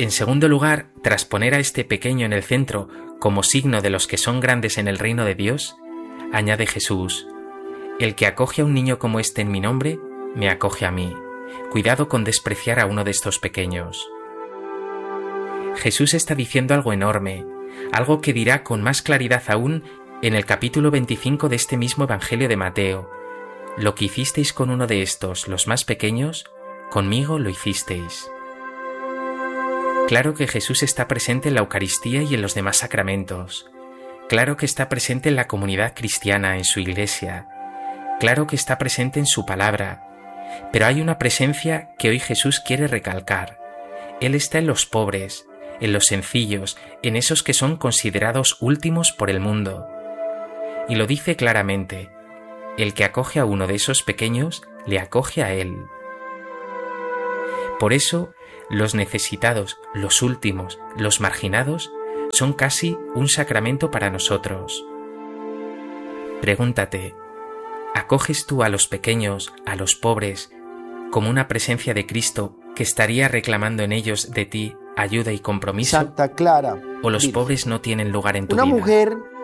En segundo lugar, tras poner a este pequeño en el centro como signo de los que son grandes en el reino de Dios, añade Jesús: el que acoge a un niño como este en mi nombre, me acoge a mí. Cuidado con despreciar a uno de estos pequeños. Jesús está diciendo algo enorme, algo que dirá con más claridad aún en el capítulo 25 de este mismo Evangelio de Mateo. Lo que hicisteis con uno de estos, los más pequeños, conmigo lo hicisteis. Claro que Jesús está presente en la Eucaristía y en los demás sacramentos. Claro que está presente en la comunidad cristiana, en su iglesia. Claro que está presente en su palabra. Pero hay una presencia que hoy Jesús quiere recalcar. Él está en los pobres, en los sencillos, en esos que son considerados últimos por el mundo. Y lo dice claramente: el que acoge a uno de esos pequeños, le acoge a él. Por eso, los necesitados, los últimos, los marginados, son casi un sacramento para nosotros. Pregúntate: ¿acoges tú a los pequeños, a los pobres, como una presencia de Cristo que estaría reclamando en ellos de ti ayuda y compromiso? Santa Clara ¿O los Virgen. pobres no tienen lugar en tu Una vida? mujer